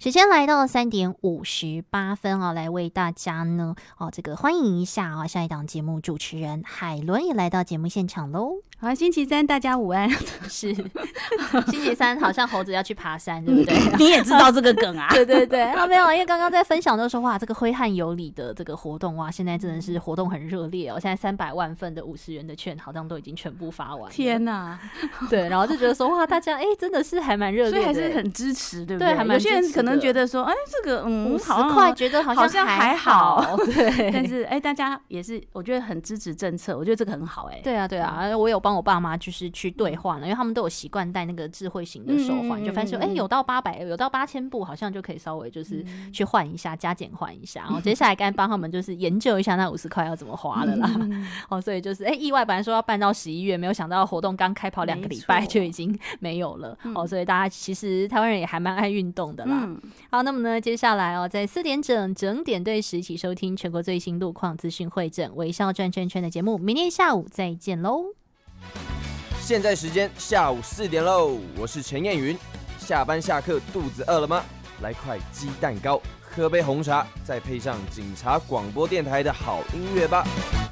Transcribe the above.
时间来到3:58啊，来为大家呢这个欢迎一下啊，下一档节目主持人海伦也来到节目现场喽。 好，星期三大家午安。 是星期三，好像猴子要去爬山，对不对？ 你也知道这个梗啊？ 对对对，没有，因为刚刚在分享的时候，哇，这个挥汗有礼的这个活动，哇，现在真的是活动很热烈哦。现在300万份的50元的券，好像都已经全部发完了。 天哪！ 对，然后就觉得说，哇，大家真的是还蛮热烈的， 所以还是很支持，对不对？ 对，还蛮支持的。 有些人可能觉得说，这个 50块觉得好像还好，对。 但是大家也是，我觉得很支持政策，我觉得这个很好对啊对啊，我有帮我爸妈就是去兑换了，因为他们都有习惯戴那个智慧型的手环，就发现说，有到800，有到8000步，好像就可以稍微就是去换一下，加减换一下。然后接下来该帮他们就是研究一下那50块要怎么花了啦。所以就是意外本来说要办到11月，没有想到活动刚开跑2个礼拜就已经没有了。所以大家其实台湾人也还蛮爱运动的啦。好，那么呢，接下来在4点整点对时起收听全国最新路况资讯汇整微笑转圈圈的节目，明天下午再见喽。 现在时间下午4点喽，我是陈彦云。下班下课肚子饿了吗？来块鸡蛋糕，喝杯红茶，再配上警察广播电台的好音乐吧。